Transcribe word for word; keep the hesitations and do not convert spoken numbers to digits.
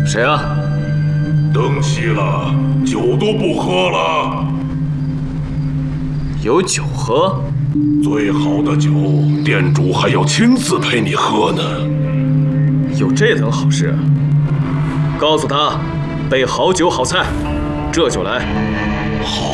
谁啊？ 灯熄了，酒都不喝了。 有酒喝？ 最好的酒，店主还要亲自陪你喝呢。 有这等好事？告诉他，备好酒好菜，这就来。 好。